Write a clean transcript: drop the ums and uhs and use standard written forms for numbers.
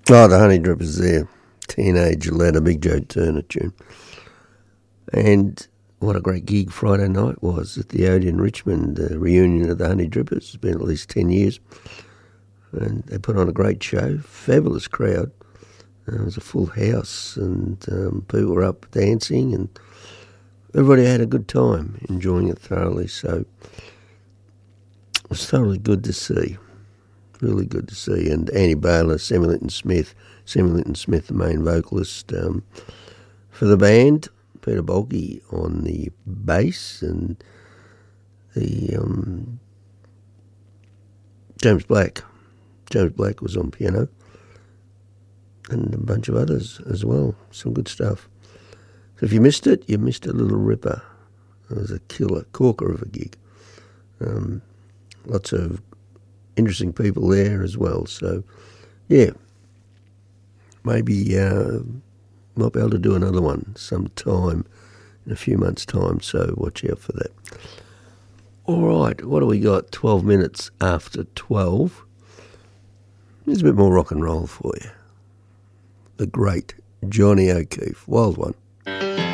Oh, the Honey Drippers there. Teenage Letter, Big Joe Turner tune. And what a great gig Friday night was at the Odeon Richmond, the reunion of the Honey Drippers. It's been at least 10 years. And they put on a great show, fabulous crowd. It was a full house and people were up dancing and everybody had a good time, enjoying it thoroughly. So it was thoroughly good to see. Really good to see. And Annie Baylor, Sammy Linton Smith, the main vocalist for the band, Peter Bolke on the bass, and the James Black was on piano, and a bunch of others as well. Some good stuff. So if you missed it, you missed a little ripper. It was a killer, corker of a gig. Lots of interesting people there as well. So, yeah, maybe might be able to do another one sometime in a few months' time, so watch out for that. All right, what do we got? 12 minutes after 12. Here's a bit more rock and roll for you. The great Johnny O'Keefe, Wild One.